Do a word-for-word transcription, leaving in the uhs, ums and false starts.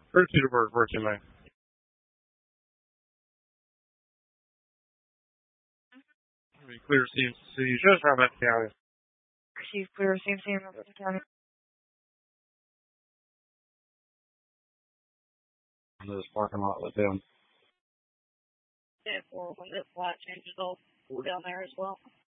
Where's Cedarburg working, man? We clear C M C, just around that county. Chief Clear C M C in Robertson County. In this parking lot with them. Yeah, for when the flat changes, I'll go down there as well.